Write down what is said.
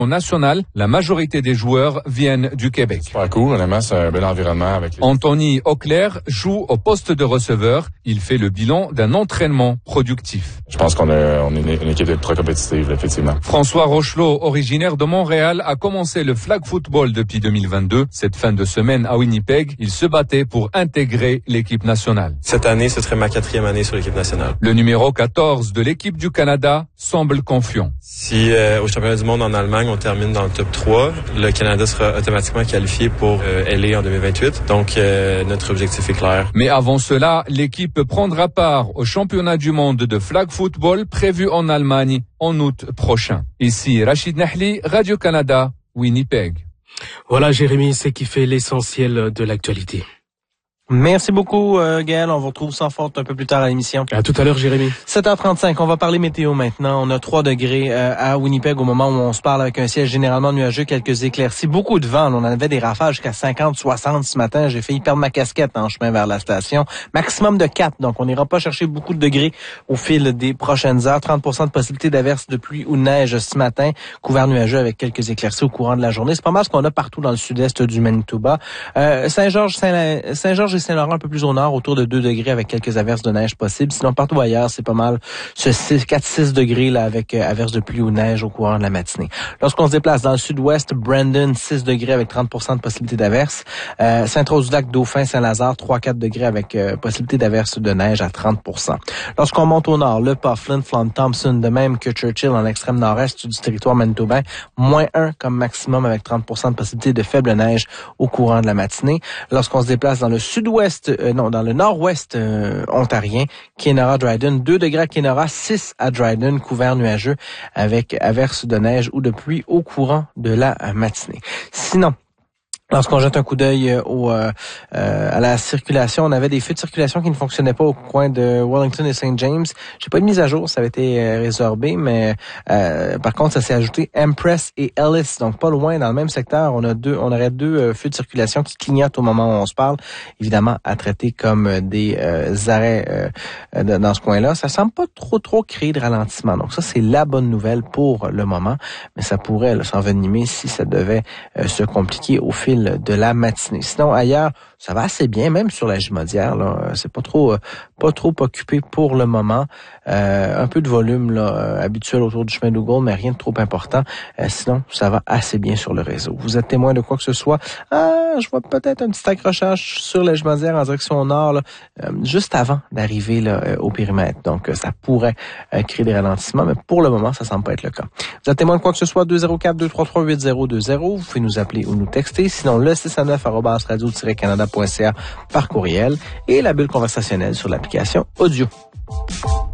national, la majorité des joueurs viennent du Québec. Super cool, honnêtement, c'est un bel environnement avec les... Anthony Auclair joue au poste de receveur. Il fait le bilan d'un entraînement productif. Je pense qu'on est une équipe très compétitive, effectivement. François Rochelot, originaire de Montréal, a commencé le flag football depuis 2022. Cette fin de semaine à Winnipeg, il se battait pour intégrer l'équipe nationale. Cette année, ce serait ma 4e année sur l'équipe nationale. Le numéro 14 de l'équipe du Canada semble confiant. Si au championnat du monde en Allemagne, on termine dans le top 3, le Canada sera automatiquement qualifié pour LA en 2028. Donc, notre objectif est clair. Mais avant cela, l'équipe prendra part au championnat du monde de flag football prévu en Allemagne en août prochain. Ici, Rachid Nahli, Radio-Canada, Winnipeg. Voilà, Jérémy, c'est qui fait l'essentiel de l'actualité. Merci beaucoup, Gaël. On vous retrouve sans faute un peu plus tard à l'émission. À tout à l'heure, Jérémy. 7h35, on va parler météo maintenant. On a 3 degrés à Winnipeg au moment où on se parle, avec un ciel généralement nuageux, quelques éclaircies, beaucoup de vent. On avait des rafales jusqu'à 50, 60 ce matin. J'ai failli perdre ma casquette en chemin vers la station. Maximum de 4, donc on n'ira pas chercher beaucoup de degrés au fil des prochaines heures. 30% de possibilité d'averse de pluie ou de neige ce matin. Couvert nuageux avec quelques éclaircies au courant de la journée. C'est pas mal ce qu'on a partout dans le sud-est du Manitoba. Saint-Georges et Saint-Laurent un peu plus au nord, autour de 2 degrés avec quelques averses de neige possibles. Sinon, partout ailleurs, c'est pas mal ce 4-6 degrés là avec averses de pluie ou neige au courant de la matinée. Lorsqu'on se déplace dans le sud-ouest, Brandon, 6 degrés avec 30% de possibilité d'averse. Sainte-Rose-du-Lac, Dauphin, Saint-Lazare, 3-4 degrés avec possibilité d'averse de neige à 30%. Lorsqu'on monte au nord, Le Pas, Flin Flon, Thompson, de même que Churchill en extrême nord-est du territoire manitobain, -1 comme maximum avec 30% de possibilité de faible neige au courant de la matinée. Lorsqu'on se déplace dans le dans le nord-ouest ontarien, Kenora-Dryden, 2 degrés à Kenora, 6 à Dryden, couvert nuageux avec averses de neige ou de pluie au courant de la matinée. Sinon, lorsqu'on jette un coup d'œil à la circulation, on avait des feux de circulation qui ne fonctionnaient pas au coin de Wellington et St. James. J'ai pas eu de mise à jour, ça avait été résorbé, mais par contre, ça s'est ajouté Empress et Ellis, donc pas loin dans le même secteur. On aurait 2 feux de circulation qui clignotent au moment où on se parle, évidemment à traiter comme des arrêts dans ce coin-là. Ça semble pas trop créer de ralentissement. Donc ça, c'est la bonne nouvelle pour le moment, mais ça pourrait s'envenimer si ça devait se compliquer au fil de la matinée. Sinon, ailleurs, ça va assez bien, même sur la Jumondière, là. C'est pas trop occupé pour le moment. Un peu de volume, là, habituel autour du chemin d'Ougall, mais rien de trop important. Sinon, ça va assez bien sur le réseau. Vous êtes témoin de quoi que ce soit? Je vois peut-être un petit accrochage sur la Jumondière en direction nord, là, juste avant d'arriver là, au périmètre. Donc, ça pourrait créer des ralentissements, mais pour le moment, ça semble pas être le cas. Vous êtes témoin de quoi que ce soit? 204-233-8020. Vous pouvez nous appeler ou nous texter. Sinon, le 609@radio-canada.ca par courriel et la bulle conversationnelle sur l'application audio.